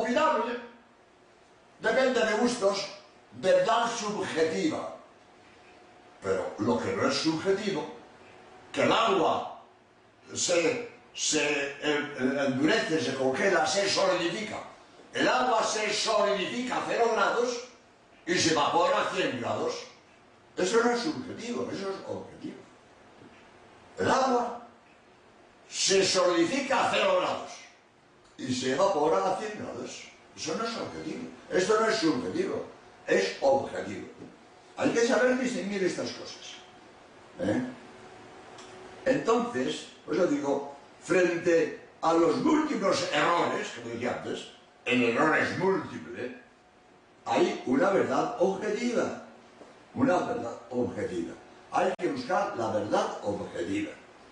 opinable, depende de gustos, verdad subjetiva. Pero lo que no es subjetivo, que el agua se endurece, se congela, se solidifica. El agua se solidifica a 0 grados y se evapora a 100 grados. Eso no es subjetivo, eso es objetivo. El agua se solidifica a 0 grados y se evapora a 100 grados. Eso no es objetivo. Esto no es subjetivo, es objetivo. Hay que saber distinguir estas cosas. Entonces, pues yo digo, frente a los múltiples errores, como dije antes, el error es múltiple, hay una verdad objetiva. Una verdad objetiva. Hay que buscar la verdad objetiva.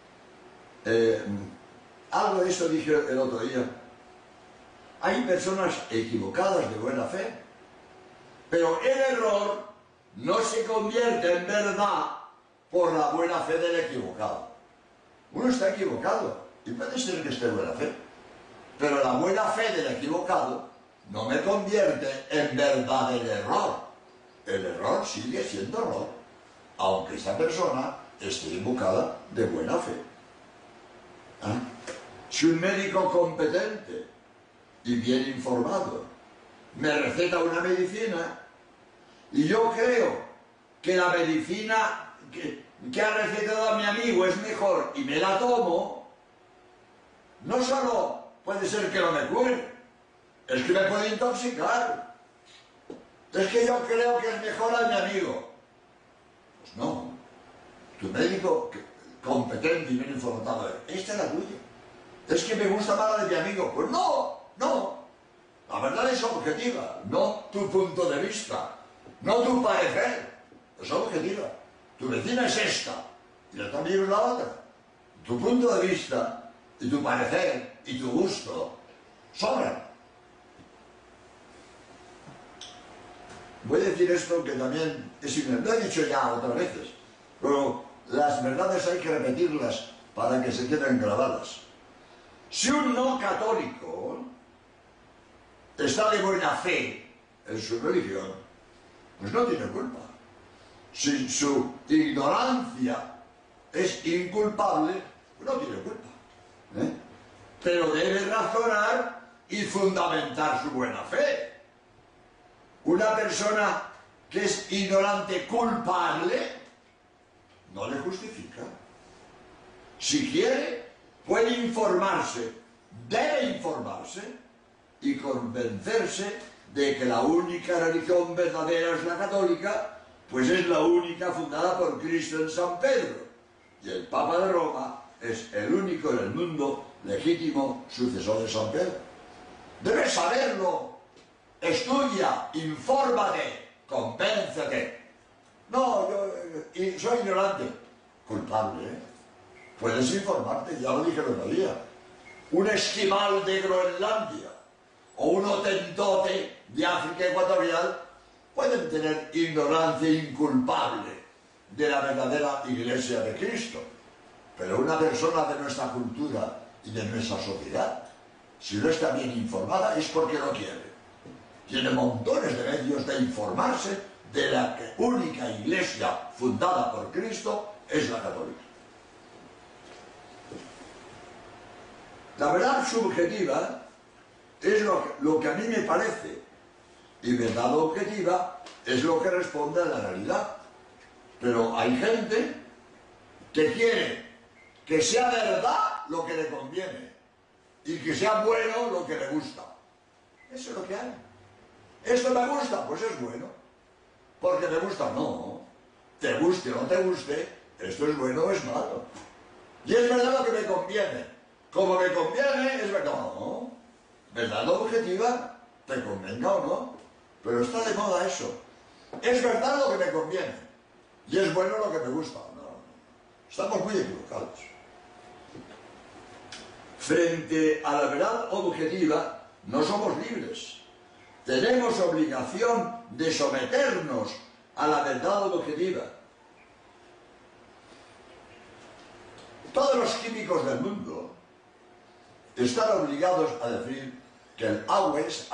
Algo de esto dije el otro día. Hay personas equivocadas de buena fe, pero el error no se convierte en verdad por la buena fe del equivocado. Uno está equivocado y puede ser que esté en buena fe, pero la buena fe del equivocado no me convierte en verdad el error. El error sigue siendo error, aunque esa persona esté invocada de buena fe. Si un médico competente y bien informado me receta una medicina y yo creo que la medicina que ha recetado a mi amigo es mejor y me la tomo, no solo puede ser que no me cure, es que me puede intoxicar. Es que yo creo que es mejor a mi amigo. Pues no. Tu médico competente y bien informado, esta es la tuya. Es que me gusta más la de mi amigo. Pues no, no. La verdad es objetiva, no tu punto de vista, no tu parecer. Es objetiva. Tu vecina es esta y la también es la otra. Tu punto de vista y tu parecer y tu gusto sobran. Voy a decir esto que también lo he dicho ya otras veces, pero las verdades hay que repetirlas para que se queden grabadas. Si un no católico está de buena fe en su religión, pues no tiene culpa. Si su ignorancia es inculpable, pues no tiene culpa. Pero debe razonar y fundamentar su buena fe. Una persona que es ignorante culpable no le justifica. Si quiere, puede informarse, debe informarse y convencerse de que la única religión verdadera es la católica, pues es la única fundada por Cristo en San Pedro. Y el Papa de Roma es el único en el mundo legítimo sucesor de San Pedro. Debes saberlo. Estudia, infórmate, convéncete. No, yo soy ignorante. Culpable, ¿eh? Puedes informarte, ya lo dije el otro día. Un esquimal de Groenlandia o un hotentote de África Ecuatorial pueden tener ignorancia inculpable de la verdadera Iglesia de Cristo. Pero una persona de nuestra cultura y de nuestra sociedad, si no está bien informada, es porque no quiere. Tiene montones de medios de informarse de la única iglesia fundada por Cristo es la católica. La verdad subjetiva es lo que a mí me parece, y verdad objetiva es lo que responde a la realidad. Pero hay gente que quiere que sea verdad lo que le conviene y que sea bueno lo que le gusta. Eso es lo que hay. ¿Esto me gusta? Pues es bueno. Porque me gusta, no. Te guste o no te guste, esto es bueno o es malo. Y es verdad lo que me conviene. Como me conviene, es verdad. No. Verdad objetiva, te convenga o no. Pero está de moda eso. Es verdad lo que me conviene. Y es bueno lo que me gusta. No. Estamos muy equivocados. Frente a la verdad objetiva, no somos libres. Tenemos obligación de someternos a la verdad objetiva. Todos los químicos del mundo están obligados a decir que el agua es